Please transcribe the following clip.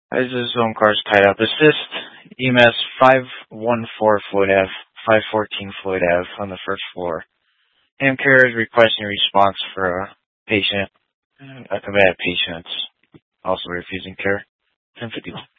As his own car's tied up. Assist EMS 514 Floyd Ave, 514 Floyd Ave on the first floor. Care is requesting response for a patient, a combative patient, also refusing care. 1051.